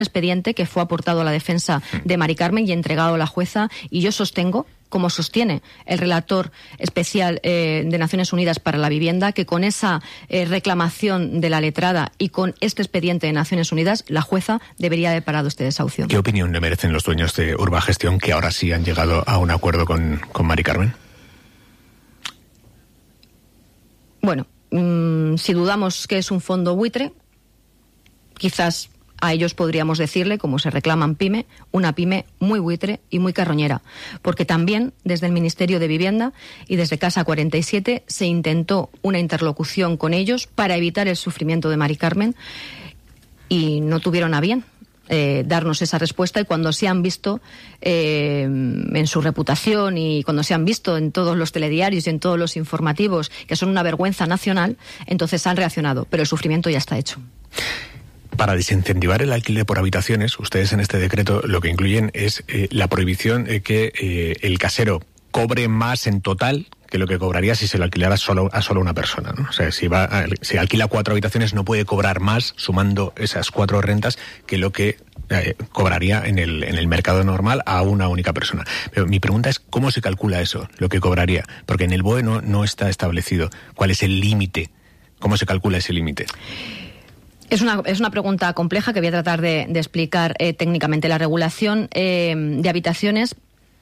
expediente que fue aportado a la defensa de Mari Carmen y entregado a la jueza, y yo sostengo, como sostiene el relator especial de Naciones Unidas para la Vivienda, que con esa reclamación de la letrada y con este expediente de Naciones Unidas, la jueza debería haber parado este desahucio. ¿Qué opinión le merecen los dueños de Urbagestión, que ahora sí han llegado a un acuerdo con Mari Carmen? Bueno, si dudamos que es un fondo buitre, quizás a ellos podríamos decirle, como se reclaman PYME, una PYME muy buitre y muy carroñera, porque también desde el Ministerio de Vivienda y desde Casa 47 se intentó una interlocución con ellos para evitar el sufrimiento de Mari Carmen y no tuvieron a bien darnos esa respuesta, y cuando se han visto en su reputación y cuando se han visto en todos los telediarios y en todos los informativos que son una vergüenza nacional, entonces han reaccionado, pero el sufrimiento ya está hecho. Para desincentivar el alquiler por habitaciones, ustedes en este decreto lo que incluyen es la prohibición de que el casero cobre más en total que lo que cobraría si se lo alquilara a solo una persona, ¿no? O sea, si alquila 4 habitaciones no puede cobrar más sumando esas 4 rentas que lo que cobraría en el mercado normal a una única persona. Pero mi pregunta es, ¿cómo se calcula eso, lo que cobraría? Porque en el BOE no está establecido cuál es el límite. ¿Cómo se calcula ese límite? Es una pregunta compleja que voy a tratar de explicar técnicamente. La regulación de habitaciones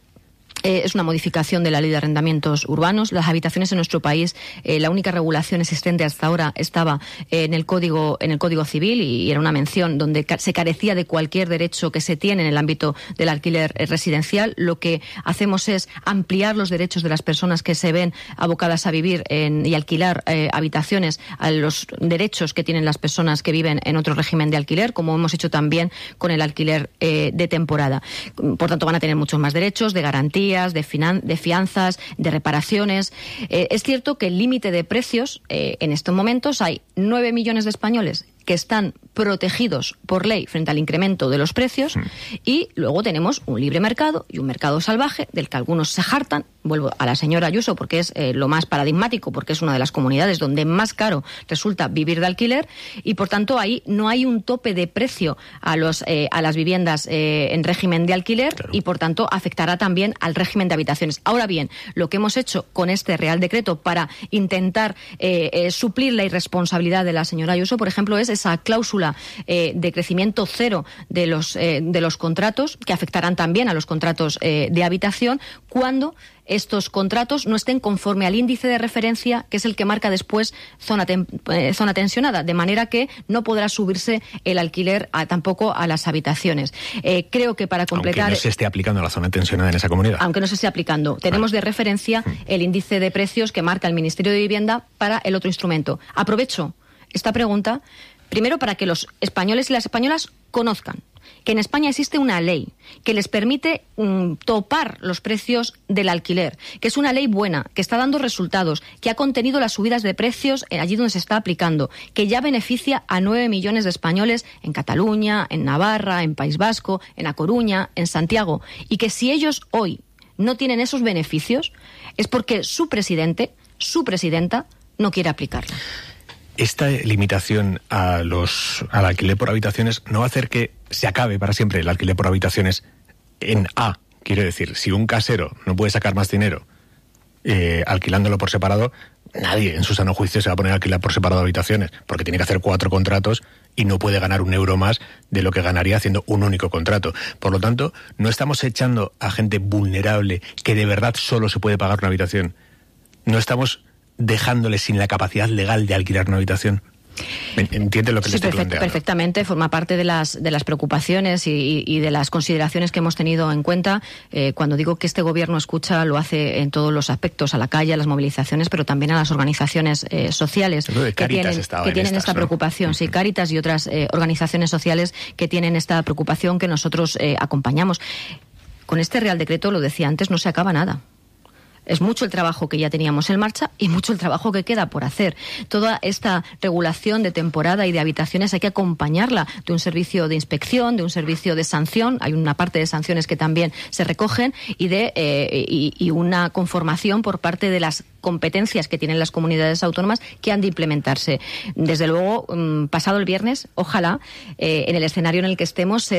es una modificación de la Ley de Arrendamientos Urbanos. Las habitaciones en nuestro país, la única regulación existente hasta ahora estaba en el Código Civil, y era una mención donde se carecía de cualquier derecho que se tiene en el ámbito del alquiler residencial. Lo que hacemos es ampliar los derechos de las personas que se ven abocadas a vivir y alquilar habitaciones a los derechos que tienen las personas que viven en otro régimen de alquiler, como hemos hecho también con el alquiler de temporada. Por tanto, van a tener muchos más derechos de garantía, de fianzas, de reparaciones. Es cierto que el límite de precios, en estos momentos hay 9 millones de españoles que están protegidos por ley frente al incremento de los precios, y luego tenemos un libre mercado y un mercado salvaje del que algunos se jartan. Vuelvo a la señora Ayuso porque es lo más paradigmático, porque es una de las comunidades donde más caro resulta vivir de alquiler, y por tanto ahí no hay un tope de precio a las viviendas en régimen de alquiler, claro, y por tanto afectará también al régimen de habitaciones. Ahora bien, lo que hemos hecho con este Real Decreto para intentar suplir la irresponsabilidad de la señora Ayuso, por ejemplo, es esa cláusula de crecimiento cero de los contratos, que afectarán también a los contratos de habitación cuando estos contratos no estén conforme al índice de referencia, que es el que marca después zona tensionada, de manera que no podrá subirse el alquiler tampoco a las habitaciones. Creo que para completar... Aunque no se esté aplicando la zona tensionada en esa comunidad. Aunque no se esté aplicando. Tenemos de referencia el índice de precios que marca el Ministerio de Vivienda para el otro instrumento. Aprovecho esta pregunta primero para que los españoles y las españolas conozcan que en España existe una ley que les permite topar los precios del alquiler, que es una ley buena, que está dando resultados, que ha contenido las subidas de precios allí donde se está aplicando, que ya beneficia a 9 millones de españoles en Cataluña, en Navarra, en País Vasco, en A Coruña, en Santiago, y que si ellos hoy no tienen esos beneficios es porque su presidente, su presidenta, no quiere aplicarla. Esta limitación al alquiler por habitaciones no va a hacer que se acabe para siempre el alquiler por habitaciones en A. Quiero decir, si un casero no puede sacar más dinero alquilándolo por separado, nadie en su sano juicio se va a poner a alquilar por separado habitaciones, porque tiene que hacer 4 contratos y no puede ganar €1 más de lo que ganaría haciendo un único contrato. Por lo tanto, no estamos echando a gente vulnerable que de verdad solo se puede pagar una habitación. No estamos dejándoles sin la capacidad legal de alquilar una habitación. ¿Entiende lo que le estoy planteando? Perfectamente, forma parte de las preocupaciones y de las consideraciones que hemos tenido en cuenta. Cuando digo que este gobierno escucha, lo hace en todos los aspectos, a la calle, a las movilizaciones, pero también a las organizaciones sociales que tienen esta preocupación. Sí, Cáritas y otras organizaciones sociales que tienen esta preocupación que nosotros acompañamos. Con este Real Decreto, lo decía antes, no se acaba nada. Es mucho el trabajo que ya teníamos en marcha y mucho el trabajo que queda por hacer. Toda esta regulación de temporada y de habitaciones hay que acompañarla de un servicio de inspección, de un servicio de sanción. Hay una parte de sanciones que también se recogen y una conformación por parte de las competencias que tienen las comunidades autónomas que han de implementarse. Desde luego, pasado el viernes, ojalá, en el escenario en el que estemos,